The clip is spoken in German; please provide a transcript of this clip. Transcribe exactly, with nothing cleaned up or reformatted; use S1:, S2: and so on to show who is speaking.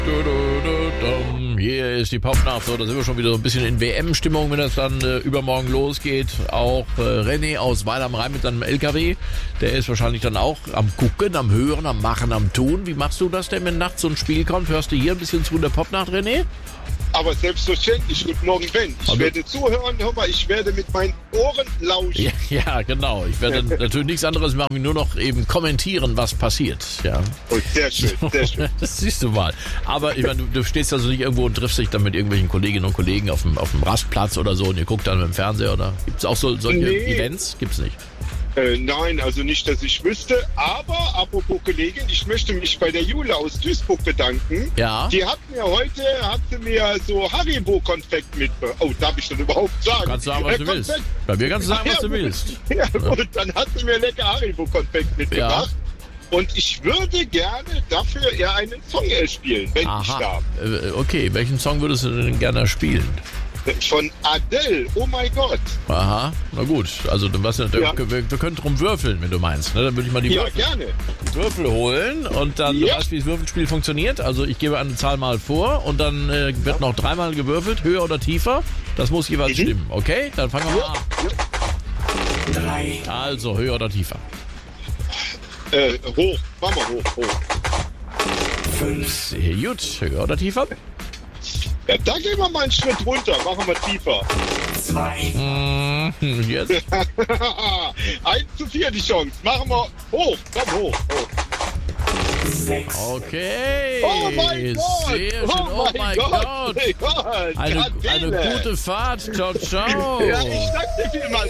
S1: Hier ist die Popnacht, so, da sind wir schon wieder so ein bisschen in W M-Stimmung, wenn das dann äh, übermorgen losgeht. Auch äh, René aus Weil am Rhein mit seinem L K W, der ist wahrscheinlich dann auch am Gucken, am Hören, am Machen, am Tun. Wie machst du das denn, wenn nachts so ein Spiel kommt? Hörst du hier ein bisschen zu in der Popnacht, René?
S2: Aber selbstverständlich, guten Morgen, Ben. Ich
S1: Also,
S2: werde zuhören, hör mal, ich werde mit meinen Ohren lauschen.
S1: Ja, ja, genau. Ich werde natürlich nichts anderes machen, wie nur noch eben kommentieren, was passiert. Ja.
S2: Oh, sehr schön, sehr schön.
S1: Das siehst du mal. Aber ich meine, du, du stehst also nicht irgendwo und triffst dich dann mit irgendwelchen Kolleginnen und Kollegen auf dem, auf dem Rastplatz oder so und ihr guckt dann mit dem Fernseher, oder? Gibt es auch so, solche
S2: Nee.
S1: Events? Gibt's nicht.
S2: Äh, nein, also nicht, dass ich wüsste. Aber, apropos Kollegin, ich möchte mich bei der Jule aus Duisburg bedanken.
S1: Ja.
S2: Die hat mir heute, hat sie mir so Haribo-Konfekt mit... Oh, darf ich das überhaupt sagen?
S1: Kannst du sagen, was
S2: Äh,
S1: du willst.
S2: Konfekt.
S1: Bei mir kannst du sagen, was du
S2: Ja,
S1: willst.
S2: Ja, gut, dann hat sie mir lecker Haribo-Konfekt mitgebracht. Und ich würde gerne dafür eher einen Song äh, spielen, wenn ich
S1: Aha.
S2: darf.
S1: Äh, Okay, welchen Song würdest du denn gerne spielen?
S2: Von Adele, oh mein Gott.
S1: Aha, na gut. Also du was,
S2: Ja.
S1: wir, wir können drum würfeln, wenn du meinst. Ne? Dann würde ich mal die
S2: Ja,
S1: Würfel,
S2: gerne.
S1: Würfel holen und dann,
S2: Ja.
S1: du weißt, wie das Würfelspiel funktioniert. Also ich gebe eine Zahl mal vor und dann äh, wird noch dreimal gewürfelt, höher oder tiefer. Das muss jeweils
S2: Mhm.
S1: stimmen, okay? Dann fangen wir mal an.
S3: drei,
S1: Also höher oder tiefer.
S2: Äh, hoch, machen wir hoch, hoch.
S3: fünf,
S1: Sehr gut, höher oder tiefer?
S2: Ja, da gehen wir mal einen Schritt runter, machen wir tiefer.
S3: zwei,
S1: Mhm, jetzt.
S2: eins zu vier die Chance, machen wir hoch, komm hoch, hoch.
S3: sechs,
S1: Okay.
S2: Oh mein Gott,
S1: Sehr schön, oh, mein Gott.
S2: Gott.
S1: Eine, eine
S2: Adele.
S1: gute Fahrt, ciao, ciao.
S2: Ja, ich danke dir vielmals.